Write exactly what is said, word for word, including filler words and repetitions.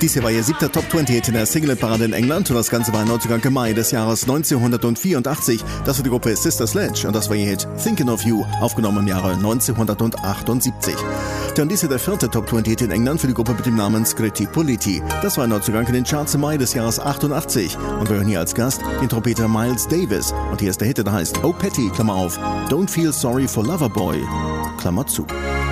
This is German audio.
Dies hier war ihr siebter Top zwanzig in der Single-Parade in England und das Ganze war neunzehnten Mai des Jahres neunzehnhundertvierundachtzig. Das war die Gruppe Sister Sledge und das war ihr Hit Thinking of You, aufgenommen im Jahre neunzehnhundertachtundsiebzig. Ja, und dies hier der vierte Top zwanzig in England für die Gruppe mit dem Namen Scritti Politti. Das war neunzehnten in den Charts im Mai des Jahres achtundachtzig und wir hören hier als Gast den Trompeter Miles Davis und hier ist der Hit, der heißt Oh Petty, Klammer auf, Don't Feel Sorry for Loverboy, Klammer zu.